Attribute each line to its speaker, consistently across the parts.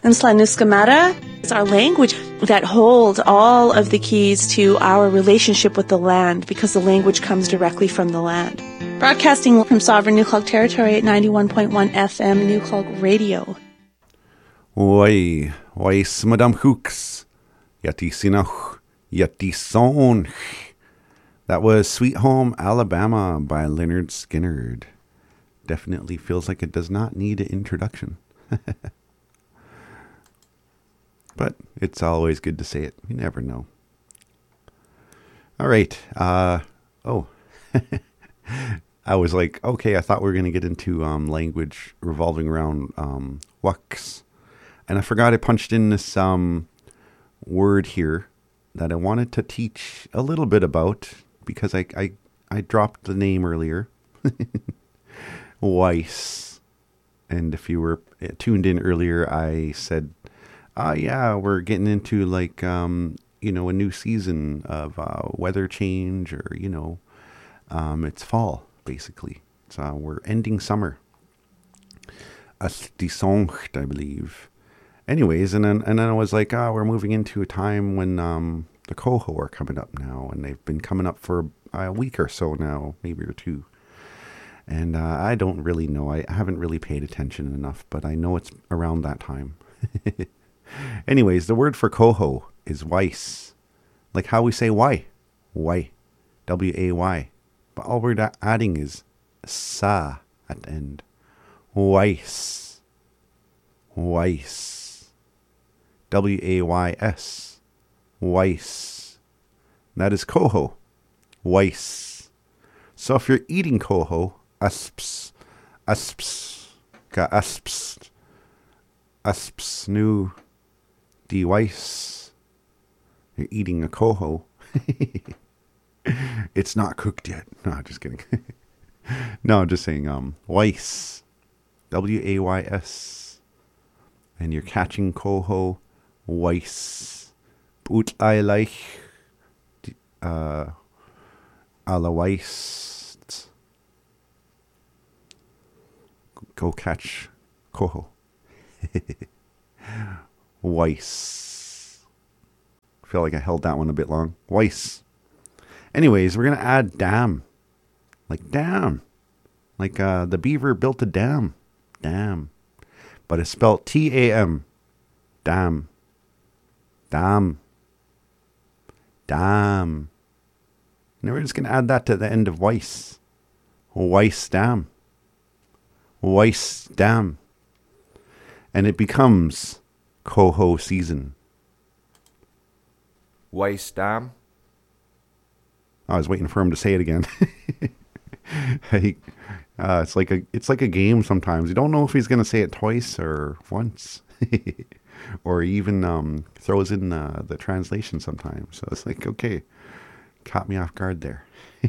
Speaker 1: And Slaniskamata is our language that holds all of the keys to our relationship with the land, because the language comes directly from the land. Broadcasting from Sovereign Nuklog territory at 91.1 FM Nuklog Radio.
Speaker 2: Oi, Madame Hooks, Yati Sinach, Yati Sonch. That was Sweet Home Alabama by Leonard Skinner. Definitely feels like it does not need an introduction. But it's always good to say it. You never know. All right. I was like, okay, I thought we were going to get into language revolving around wucks. And I forgot I punched in this word here that I wanted to teach a little bit about, because I dropped the name earlier. Weiss. And if you were tuned in earlier, I said, yeah, we're getting into like, a new season of weather change, or, it's fall, basically. So we're ending summer. Astisoncht, I believe. Anyways, and then I was like, we're moving into a time when the coho are coming up now, and they've been coming up for a week or so now, maybe or two. And I don't really know. I haven't really paid attention enough, but I know it's around that time. Anyways, the word for coho is Weiss. Like how we say why. Why. W-A-Y. But all we're adding is sa at the end. Weiss. Weiss. W-A-Y-S. Weiss. That is coho. Weiss. So if you're eating coho, asps. Ka asps. Asps nu. De Weiss. You're eating a coho. It's not cooked yet. No, just kidding. No, I'm just saying Weiss. W-A-Y-S. And you're catching coho. Weiss. Boot eilich. Alla Weiss. Go catch coho. Weiss. I feel like I held that one a bit long. Weiss. Anyways, we're going to add dam. Like dam. Like the beaver built a dam. Dam. But it's spelled T-A-M. Dam. Dam. Dam. And we're just going to add that to the end of Weiss. Weiss dam. Weiss dam. And it becomes coho season.
Speaker 3: Weiss dam.
Speaker 2: I was waiting for him to say it again. It's like a game sometimes. You don't know if he's going to say it twice or once. Or even throws in the translation sometimes. So it's like, okay, caught me off guard there.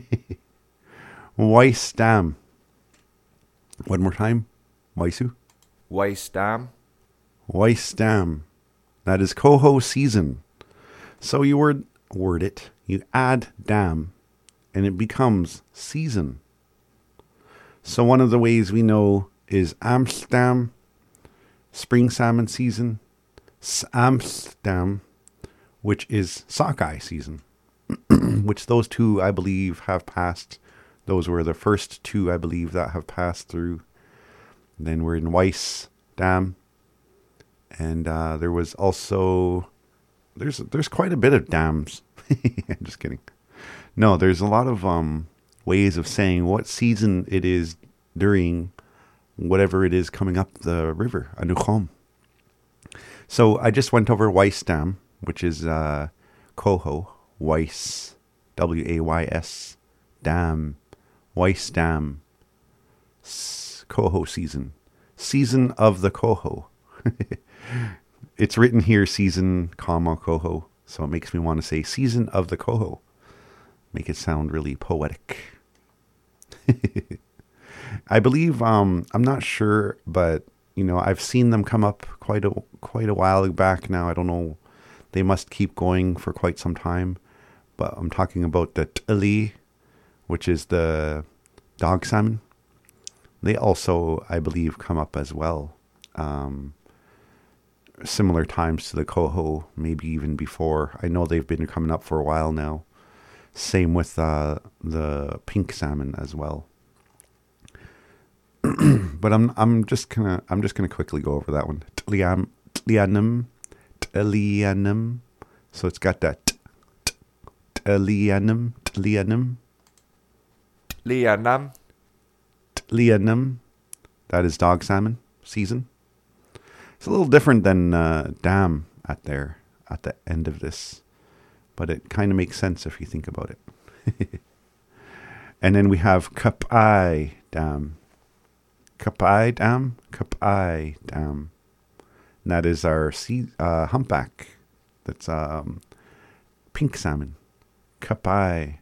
Speaker 2: Weiss dam. One more time. Weissu.
Speaker 3: Weiss dam.
Speaker 2: Weiss dam. That is coho season. So you word it. You add dam, and it becomes season. So one of the ways we know is Amsterdam, spring salmon season, Amsterdam, which is sockeye season, which those two, I believe, have passed. Those were the first two, I believe, that have passed through. Then we're in Weiss Dam, and there was also, there's quite a bit of dams. I'm just kidding. No, there's a lot of ways of saying what season it is during whatever it is coming up the river, Anuchom. So I just went over Weiss Dam, which is coho, Weiss, W-A-Y-S, dam, Weiss Dam, coho season, season of the coho. It's written here, season, comma, coho. So it makes me want to say season of the coho. Make it sound really poetic. I believe, I'm not sure, but, I've seen them come up quite a while back now. I don't know. They must keep going for quite some time. But I'm talking about the t'li, which is the dog salmon. They also, I believe, come up as well. similar times to the coho, maybe even before. I know they've been coming up for a while now. Same with the pink salmon as well. But I'm just gonna quickly go over that one. Tlianum. So it's got that tlianum.
Speaker 3: Lianam.
Speaker 2: That is dog salmon season. It's a little different than dam at the end of this, but it kind of makes sense if you think about it. And then we have Kapai Dam. Kapai Dam. And that is our humpback. That's pink salmon. Kapai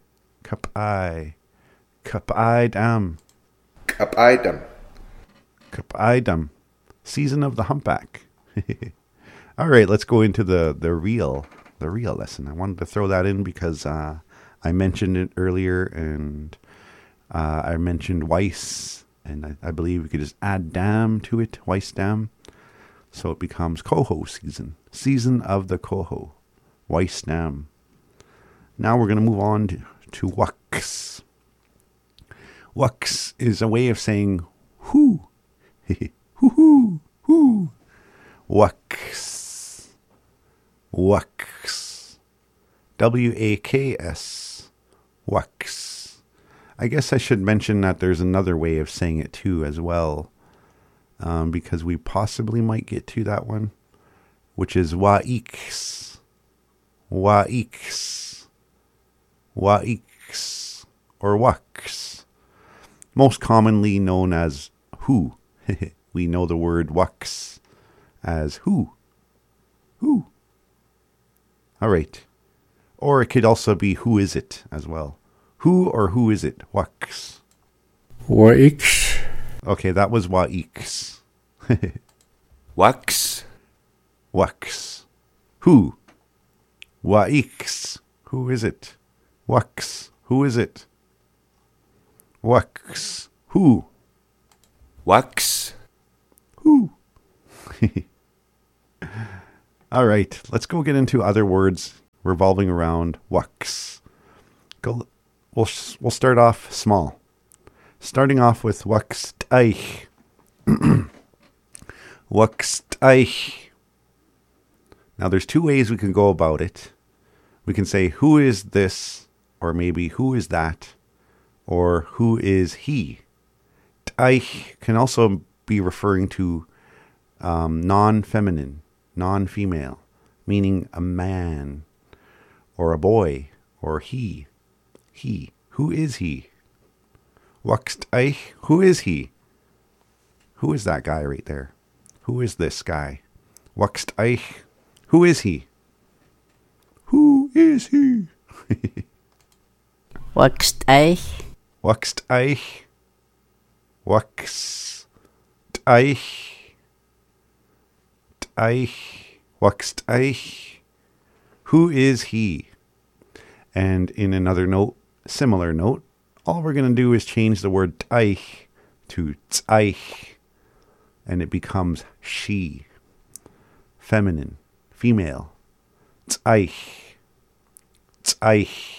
Speaker 2: Dam. Kapai Dam. Season of the humpback. All right, let's go into the real lesson. I wanted to throw that in because I mentioned it earlier, and I mentioned Weiss, and I believe we could just add dam to it, Weiss dam, so it becomes coho season of the coho, Weiss dam. Now we're going to move on to wux. Wux is a way of saying who. Who. Wux. Wux. W-A-K-S. Wux. I guess I should mention that there's another way of saying it too as well, because we possibly might get to that one, which is Waix. Waix. Waix. Or Wux. Most commonly known as who. We know the word wux as who. Who. All right. Or it could also be who is it as well. Who or who is it? Wux.
Speaker 4: Waix.
Speaker 2: Okay, that was Waix.
Speaker 3: Wux.
Speaker 2: Wux. Who? Waix. Who is it? Wux. Who is it? Wux. Who?
Speaker 3: Wux.
Speaker 2: Who? All right, let's go get into other words revolving around wux. We'll start off small. Starting off with wuxteich. Wuxteich. Now there's two ways we can go about it. We can say who is this, or maybe who is that, or who is he. Teich can also be referring to non-feminine, non-female, meaning a man or a boy or he. He. Who is he? Wuxteich. Who is he? Who is that guy right there? Who is this guy? Wuxteich. Who is he? Who is he?
Speaker 5: Wuxteich.
Speaker 2: Wuxteich. Wuxteich. Wuxteich. Who is he? And in another note, similar note, all we're going to do is change the word teich to tzeich, and it becomes she, feminine, female. Tzeich. Tzeich.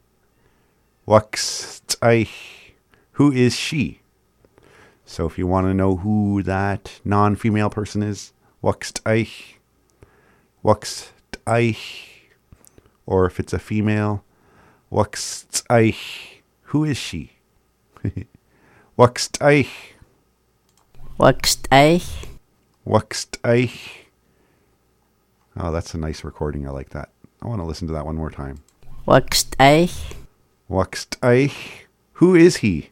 Speaker 2: Wuxteich. Who is she? So if you want to know who that non-female person is, Wuxteich. Wuxteich. Or if it's a female, Wuxteich. Who is she? Wuxteich.
Speaker 5: Wuxteich.
Speaker 2: Wuxteich. Oh, that's a nice recording. I like that. I want to listen to that one more time.
Speaker 5: Wuxteich.
Speaker 2: Wuxteich. Who is he?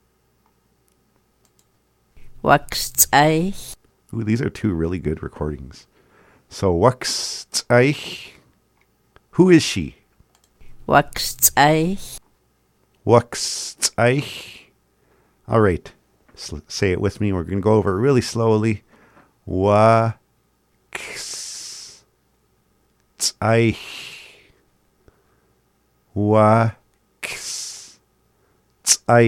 Speaker 5: Wuxteich.
Speaker 2: Ooh, these are two really good recordings. So, Wuxteich. Who is she?
Speaker 5: Wuxteich.
Speaker 2: Wuxteich. All right. Say it with me. We're going to go over it really slowly. Wuxteich.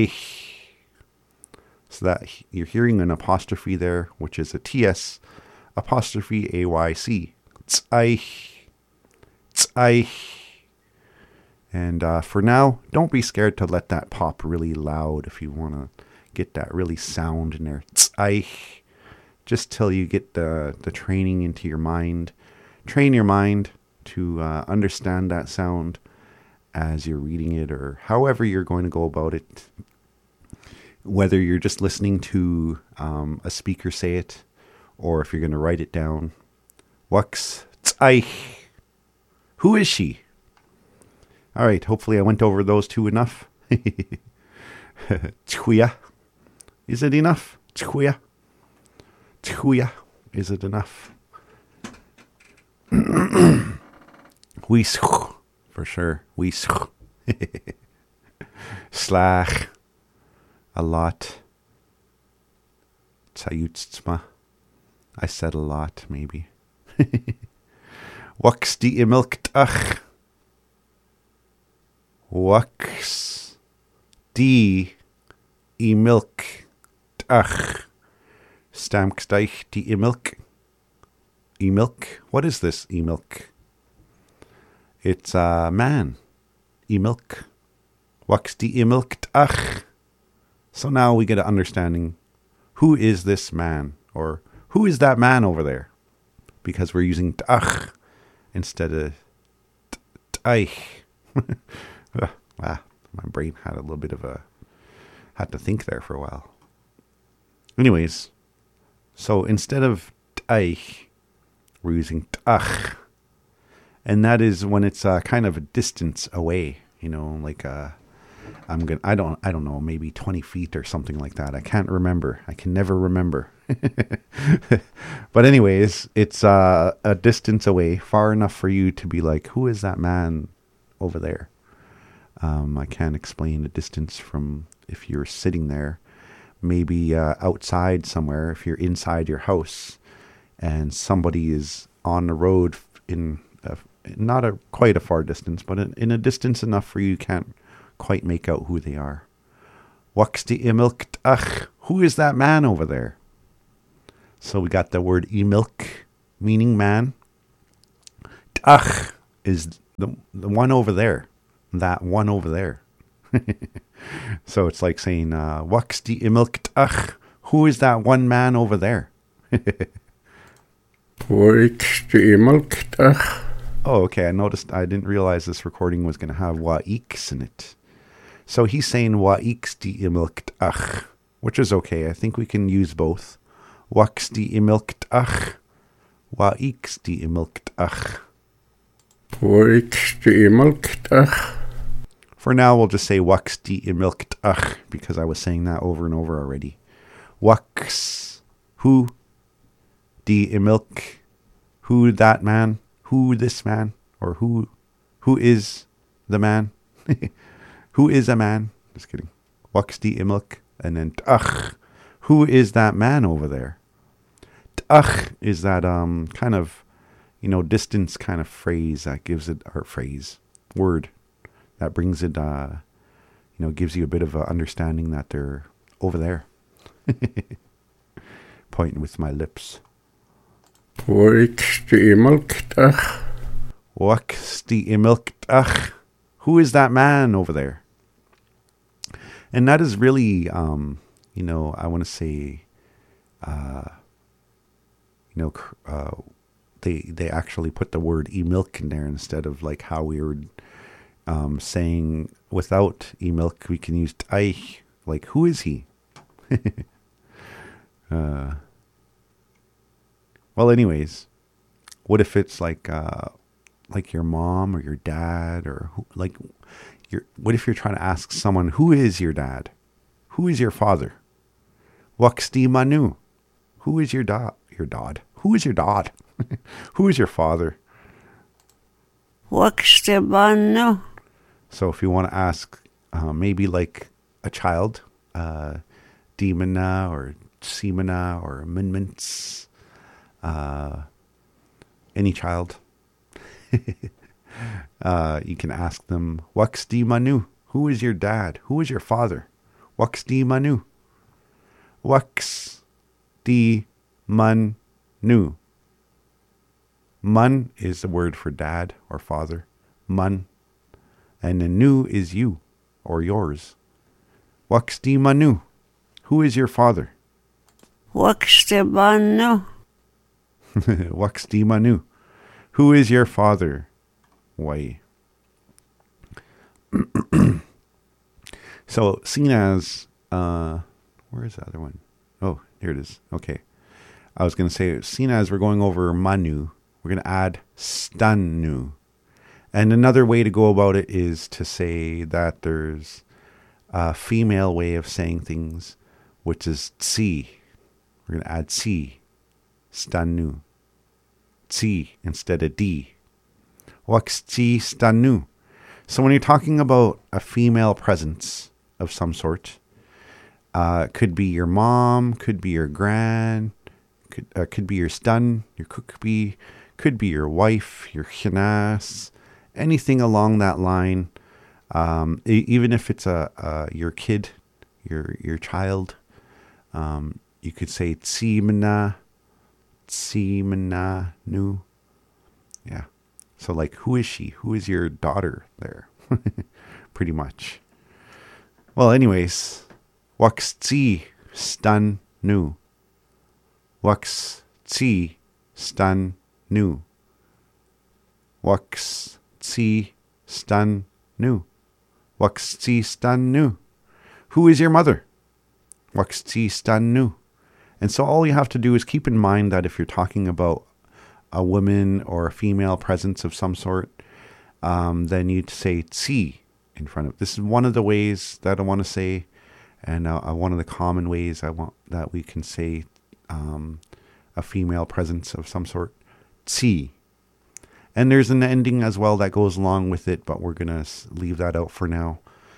Speaker 2: Wuxteich. So that you're hearing an apostrophe there, which is a TS apostrophe AYC. T'aich. T'aich. And for now, don't be scared to let that pop really loud if you want to get that really sound in there. T'aich. Just till you get the training into your mind. Train your mind to understand that sound as you're reading it, or however you're going to go about it. Whether you're just listening to a speaker say it, or if you're going to write it down. Wux t'aich. Who is she? All right, hopefully I went over those two enough. Tchuya. Is it enough? Tchuya. Tchuya. Is it enough? Wees. For sure. Wees. Slach. A lot. Tsayutsma. I said a lot, maybe. Wux die imilktach. Wux die imilktach. Stamksteich die imilk. Emilk? What is this emilk? It's a man. Emilk. Wux die imilktach. So now we get an understanding. Who is this man? Or who is that man over there? Because we're using t'ach instead of t'aich. My brain had a little bit of had to think there for a while. Anyways, so instead of t'aich, we're using t'ach. And that is when it's kind of a distance away, like I don't know, maybe 20 feet or something like that. I can't remember. I can never remember. But anyways, it's a distance away, far enough for you to be like, who is that man over there? I can't explain the distance from if you're sitting there, maybe outside somewhere, if you're inside your house and somebody is on the road in not quite a far distance, but in a distance enough for you can't quite make out who they are. Wux die imilktach. Who is that man over there? So we got the word emilk, meaning man. T'ach is the one over there. That one over there. So it's like saying, Wux die imilktach. Who is that one man over there?
Speaker 4: Wux die imilktach.
Speaker 2: Oh, okay. I didn't realize this recording was going to have wa'iks in it. So he's saying wa'iks die imilktach, which is okay. I think we can use both. Wux die imilktach. Wa'iks die imilktach.
Speaker 4: Wux die imilktach.
Speaker 2: For now, we'll just say Wux die imilktach because I was saying that over and over already. Wux. Who? Die imilk. Who that man? Who this man? Or who is the man? Who is a man? Just kidding. Wux die imilk. And then t'ach. Who is that man over there? T'ach is that kind of, distance kind of phrase that gives it, or phrase, word, that brings it, gives you a bit of a understanding that they're over there. Pointing with my lips.
Speaker 4: Wux die imilktach.
Speaker 2: Wux die imilktach. Who is that man over there? And that is really, I want to say, they actually put the word emilk in there instead of like how we were saying without emilk, we can use t'aich. Like, who is he? Well, anyways, what if it's like your mom or your dad, or what if you're trying to ask someone, who is your dad? Who is your father? Wux die manu? Who is your dad? Your dad? Who is your dad? Who is your father?
Speaker 5: Wux die manu?
Speaker 2: So if you want to ask, maybe like a child, Demona or Simona or Minmints, any child, you can ask them, Wux die manu? Who is your dad? Who is your father? Wux die manu? Wux die manu? Mun is the word for dad or father. Mun. And then nu is you or yours. Waksti manu. Who is your father?
Speaker 5: Wakstebanu.
Speaker 2: Waksti manu. Who is your father? Why? So, seen as, where is the other one? Oh, here it is. Okay. I was going to say, seen as we're going over manu, we're going to add stanu. And another way to go about it is to say that there's a female way of saying things, which is tsi. We're going to add tsi, stanu. Tsi instead of d. Waksti stanu. So when you're talking about a female presence of some sort, could be your mom, could be your gran, could be your stun, your kukbi, could be your wife, your chinas, anything along that line. Even if it's your kid, your child, you could say tsimana nu. Yeah. So like, who is she? Who is your daughter there? Pretty much. Well, anyways, waksti stan nu. Waksti stan nu. Waksti stan nu. Waksti stan nu. Who is your mother? Waksti stan nu. And so all you have to do is keep in mind that if you're talking about a woman or a female presence of some sort, then you'd say tsi in front of. This is one of the ways that I want to say, and one of the common ways I want that we can say a female presence of some sort, tsi. And there's an ending as well that goes along with it, but we're gonna leave that out for now.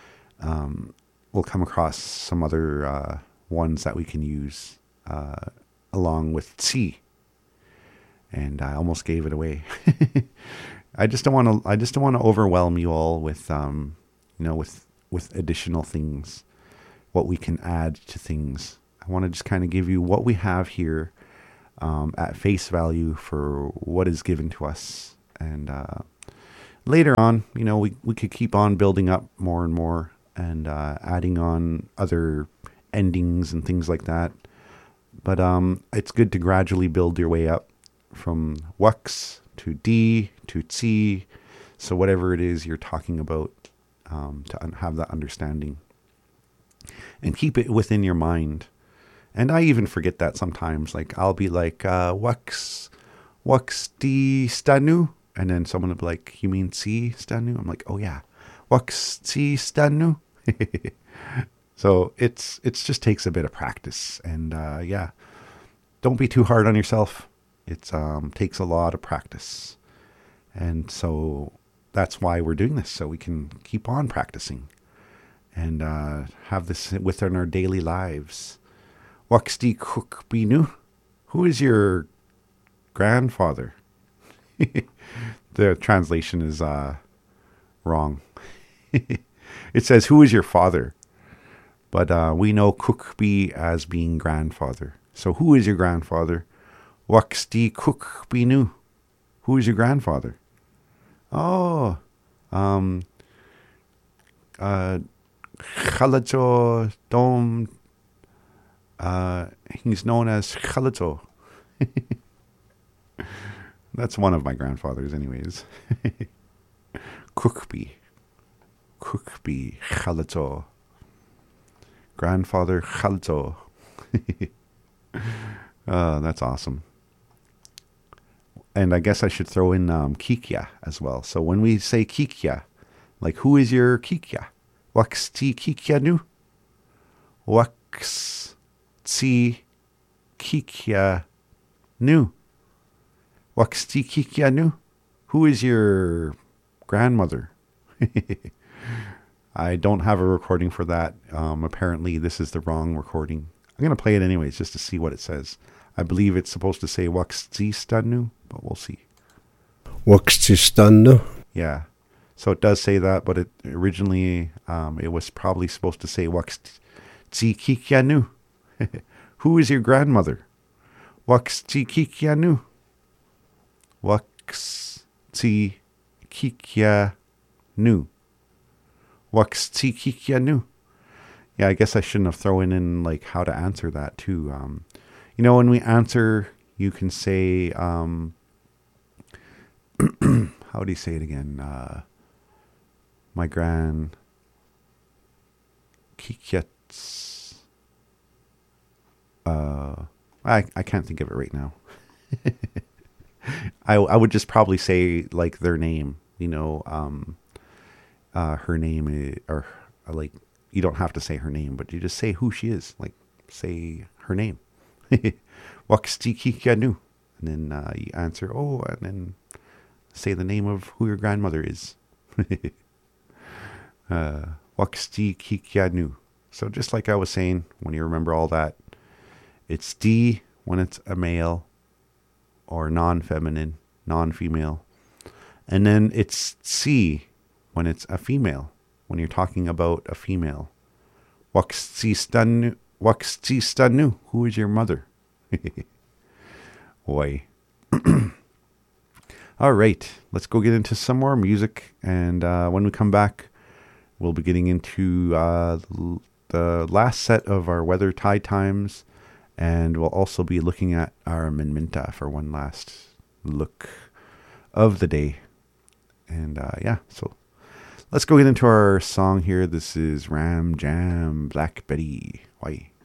Speaker 2: We'll come across some other ones that we can use along with tsi. And I almost gave it away. I just don't want to overwhelm you all with with additional things, what we can add to things. I want to just kind of give you what we have here at face value for what is given to us. And later on, we could keep on building up more and more and adding on other endings and things like that. But it's good to gradually build your way up from wux to d to tsi. So whatever it is you're talking about, to have that understanding. And keep it within your mind. And I even forget that sometimes. Like, I'll be like, wux di stanu? And then someone will be like, you mean si stanu? I'm like, oh yeah, wux si stanu? So it just takes a bit of practice. And yeah, don't be too hard on yourself. It takes a lot of practice. And so that's why we're doing this, so we can keep on practicing and have this within our daily lives. Waksti kukbinu? Who is your grandfather? The translation is wrong. It says, who is your father? But we know kukbi as being grandfather. So who is your grandfather? Waksti kukbinu. Who is your grandfather? Oh, Khalato Dom. He's known as Khalato. That's one of my grandfathers, anyways. Kukbi Khalato. Grandfather Khalato. That's awesome. And I guess I should throw in kikya as well. So when we say kikya, like, who is your kikya? Waksti kikya nu? Waksti kikya nu? Waksti kikya nu? Who is your grandmother? I don't have a recording for that. Apparently this is the wrong recording. I'm going to play it anyways just to see what it says. I believe it's supposed to say Waksti stanu, but we'll see.
Speaker 4: Waksti stanu?
Speaker 2: Yeah. So it does say that, but it originally it was probably supposed to say Waksti kikyanu. Who is your grandmother? Waksti kikyanu. Wax ti kikya nu. Wax ti kikya nu. Yeah, I guess I shouldn't have thrown in like how to answer that too. When we answer, you can say, how do you say it again? My grand kikyats. I can't think of it right now. I would just probably say like their name, her name or like, you don't have to say her name, but you just say who she is. Like, say her name. Wakstikikyanu. And then you answer, and then say the name of who your grandmother is. Wakstikikyanu. So just like I was saying, when you remember all that, it's D when it's a male or non-feminine, non-female. And then it's C when it's a female, when you're talking about a female. Wakstistanu, who is your mother? Oi. All right, let's go get into some more music. And when we come back, we'll be getting into the last set of our weather tide times. And we'll also be looking at our Minminta for one last look of the day. And so let's go get into our song here. This is Ram Jam Black Betty. Why?